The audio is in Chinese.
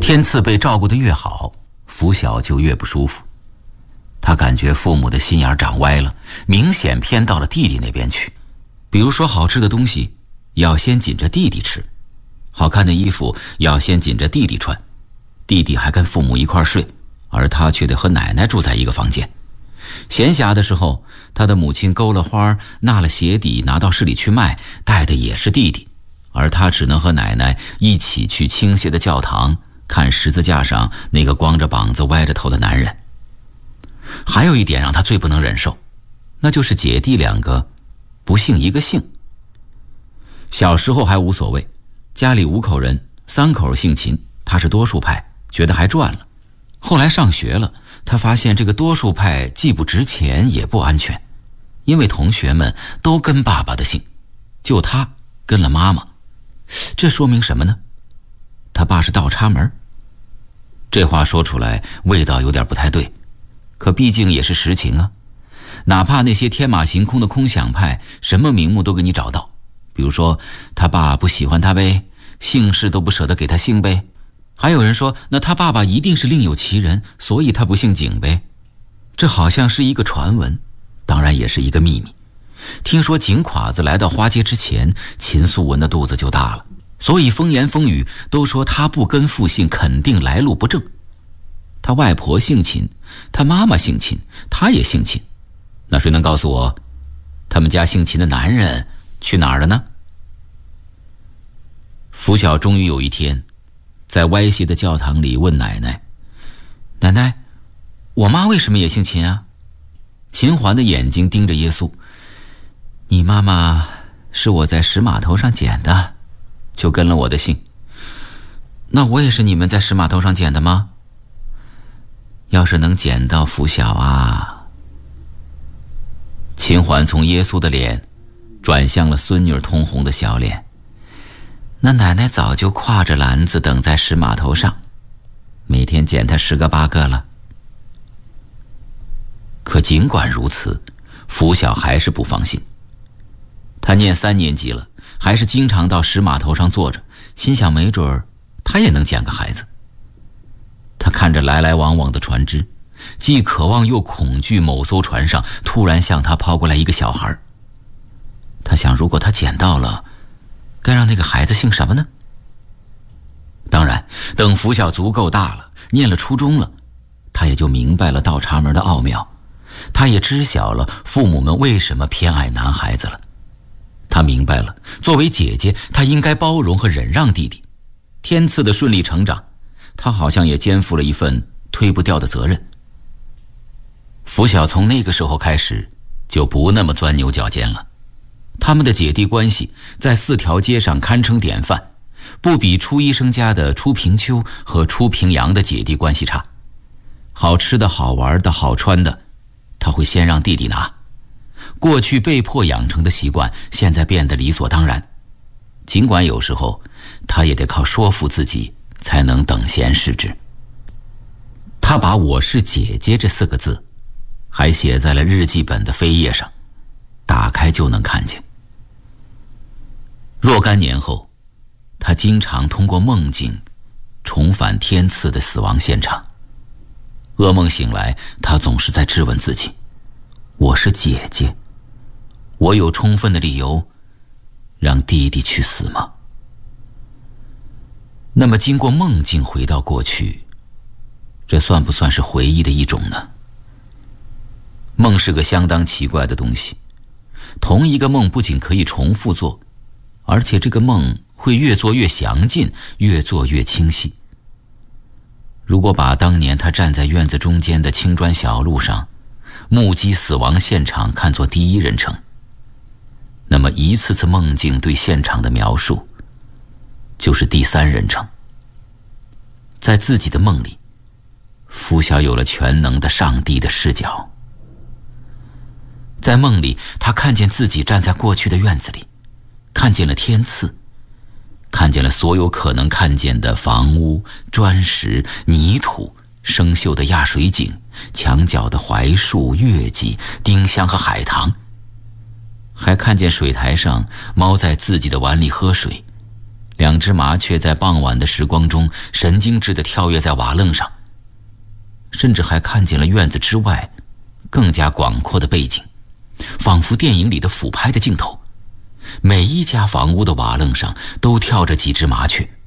天赐被照顾得越好，拂晓就越不舒服。他感觉父母的心眼长歪了，明显偏到了弟弟那边去。比如说好吃的东西要先紧着弟弟吃，好看的衣服要先紧着弟弟穿，弟弟还跟父母一块睡，而他却得和奶奶住在一个房间。闲暇的时候，他的母亲勾了花，纳了鞋底，拿到市里去卖，带的也是弟弟，而他只能和奶奶一起去倾斜的教堂，看十字架上那个光着膀子歪着头的男人。还有一点让他最不能忍受，那就是姐弟两个不姓一个姓。小时候还无所谓，家里5口人，3口姓秦，他是多数派，觉得还赚了。后来上学了，他发现这个多数派既不值钱也不安全，因为同学们都跟爸爸的姓，就他跟了妈妈。这说明什么呢？他爸是倒插门。这话说出来味道有点不太对，可毕竟也是实情啊。哪怕那些天马行空的空想派，什么名目都给你找到，比如说他爸不喜欢他呗，姓氏都不舍得给他姓呗。还有人说，那他爸爸一定是另有其人，所以他不姓景呗。这好像是一个传闻，当然也是一个秘密。听说景垮子来到花街之前，秦素文的肚子就大了，所以风言风语都说他不跟父姓，肯定来路不正。他外婆姓秦，他妈妈姓秦，他也姓秦。那谁能告诉我，他们家姓秦的男人去哪儿了呢？拂晓终于有一天在歪斜的教堂里问奶奶，奶奶，我妈为什么也姓秦啊？秦环的眼睛盯着耶稣，你妈妈是我在石码头上捡的，就跟了我的姓。那我也是你们在石码头上捡的吗？要是能捡到拂晓啊。秦环从耶稣的脸转向了孙女儿通红的小脸，那奶奶早就挎着篮子等在石码头上，每天捡她10个8个了。可尽管如此，拂晓还是不放心。他念3年级了，还是经常到石码头上坐着，心想没准儿他也能捡个孩子。他看着来来往往的船只，既渴望又恐惧某艘船上突然向他抛过来一个小孩。他想，如果他捡到了，该让那个孩子姓什么呢？当然，等拂晓足够大了，念了初中了，他也就明白了倒插门的奥妙，他也知晓了父母们为什么偏爱男孩子了。他明白了，作为姐姐，她应该包容和忍让弟弟。天赐的顺利成长，他好像也肩负了一份推不掉的责任。拂晓从那个时候开始就不那么钻牛角尖了。他们的姐弟关系在4条街上堪称典范，不比初医生家的初平秋和初平阳的姐弟关系差。好吃的好玩的好穿的，他会先让弟弟拿。过去被迫养成的习惯，现在变得理所当然。尽管有时候他也得靠说服自己才能等闲视之。他把我是姐姐这4个字还写在了日记本的扉页上，打开就能看见。若干年后，他经常通过梦境重返天赐的死亡现场。噩梦醒来，他总是在质问自己，我是姐姐，我有充分的理由让弟弟去死吗？那么经过梦境回到过去，这算不算是回忆的一种呢？梦是个相当奇怪的东西，同一个梦不仅可以重复做，而且这个梦会越做越详尽，越做越清晰。如果把当年他站在院子中间的青砖小路上目击死亡现场看作第一人称，那么一次次梦境对现场的描述就是第3人称。在自己的梦里，拂晓有了全能的上帝的视角。在梦里，他看见自己站在过去的院子里，看见了天赐，看见了所有可能看见的房屋、砖石、泥土、生锈的压水井、墙角的槐树、月季、丁香和海棠，还看见水台上猫在自己的碗里喝水， 2只麻雀在傍晚的时光中神经质地跳跃在瓦楞上，甚至还看见了院子之外更加广阔的背景，仿佛电影里的俯拍的镜头。每一家房屋的瓦楞上都跳着几只麻雀，